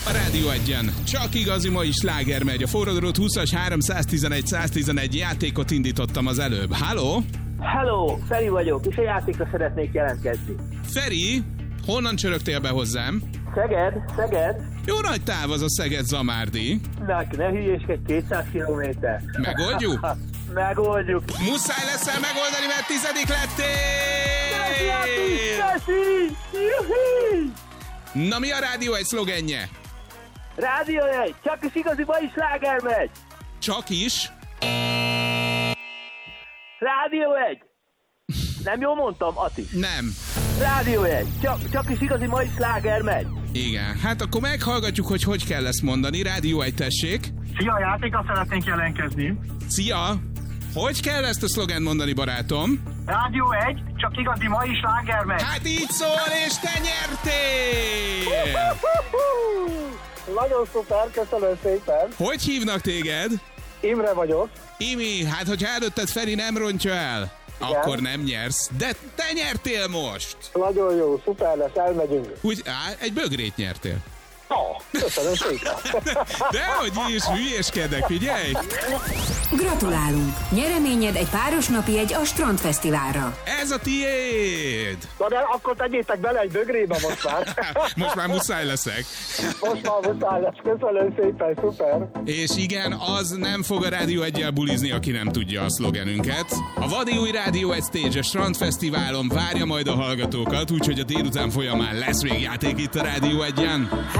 A Rádió Egyen csak igazi mai sláger megy. A forradalott 20-as 311-111 játékot indítottam az előbb. Halló? Hello, Feri vagyok, és a játékra szeretnék jelentkezni. Feri, honnan csörögtél be hozzám? Szeged. Jó nagy táv az a Szeged-Zamárdi. Ne hülyéskedj, 200 kilométer. Megoldjuk? Megoldjuk. Muszáj leszel megoldani, mert 10. lettél! Köszi! Juhi! Na mi a Rádió Egy szlogenje? Rádió Egy, csak is igazi mai sláger megy. Csak is? Rádió Egy. Nem jól mondtam, Ati? Nem. Rádió Egy, csak is igazi mai sláger megy. Igen, hát akkor meghallgatjuk, hogy kell ezt mondani. Rádió Egy, tessék. Szia, játékra szeretnénk jelentkezni. Szia! Hogy kell ezt a szlogent mondani, barátom? Rádió 1, csak igazi mai sláger megy. Hát így szól, és te nyertél! Nagyon szuper, köszönöm szépen. Hogy hívnak téged? Imre vagyok. Imi, hát hogyha előtted Feri nem rontja el, akkor nem nyersz. De te nyertél most! Nagyon jó, szuper lesz, elmegyünk. Úgy, egy bögrét nyertél. Köszönöm szépen. Dehogy is, hülyéskedek, figyelj! Gratulálunk! Nyereményed egy páros napi egy a Strandfesztiválra. Ez a tiéd! Na de akkor tegyétek bele egy bögrébe most már. Most már muszáj leszek. Most már muszáj lesz, köszönöm szépen, szuper. És igen, az nem fog a Rádió Eggyel bulizni, aki nem tudja a szlogenünket. A vadi új Rádió Egy Stage a Strandfesztiválon várja majd a hallgatókat, úgyhogy a délután folyamán lesz még játék itt a Rádió Egyen.